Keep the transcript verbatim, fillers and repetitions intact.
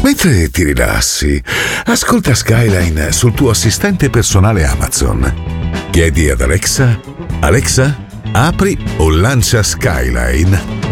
Mentre ti rilassi, ascolta Skyline sul tuo assistente personale Amazon. Chiedi ad Alexa: Alexa, apri o lancia Skyline.